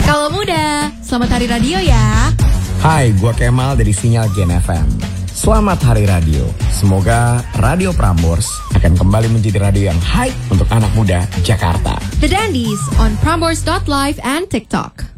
Kalau muda, selamat hari radio ya. Hai, gua Kemal dari Sinyal Gen FM. Selamat Hari Radio. Semoga Radio Prambors akan kembali menjadi radio yang hype untuk anak muda Jakarta. The Dandies on Prambors.live and TikTok.